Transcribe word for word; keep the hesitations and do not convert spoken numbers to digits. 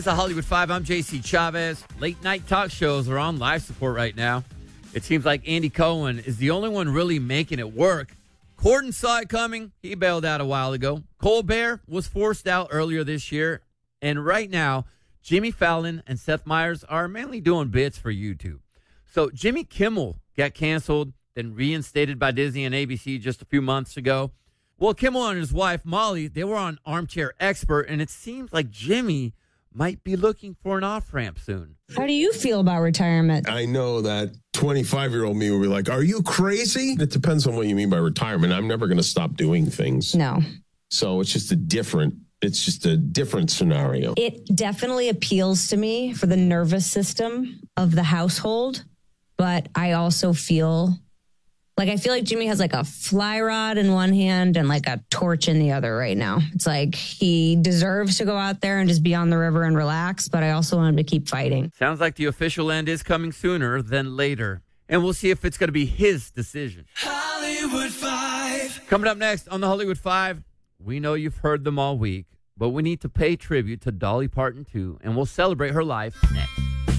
It's a Hollywood Five. I'm J C Chavez. Late night talk shows are on life support right now. It seems like Andy Cohen is the only one really making it work. Corden saw it coming. He bailed out a while ago. Colbert was forced out earlier this year. And right now, Jimmy Fallon and Seth Meyers are mainly doing bits for YouTube. So Jimmy Kimmel got canceled, then reinstated by Disney and A B C just a few months ago. Well, Kimmel and his wife, Molly, they were on Armchair Expert, and it seems like Jimmy might be looking for an off-ramp soon. How do you feel about retirement? I know that twenty-five-year-old me will be like, are you crazy? It depends on what you mean by retirement. I'm never going to stop doing things. No. So it's just a different, it's just a different scenario. It definitely appeals to me for the nervous system of the household, but I also feel like I feel like Jimmy has like a fly rod in one hand and like a torch in the other right now. It's like he deserves to go out there and just be on the river and relax, but I also want him to keep fighting. Sounds like the official end is coming sooner than later. And we'll see if it's going to be his decision. Hollywood Five. Coming up next on the Hollywood Five, we know you've heard them all week, but we need to pay tribute to Dolly Parton too, and we'll celebrate her life next.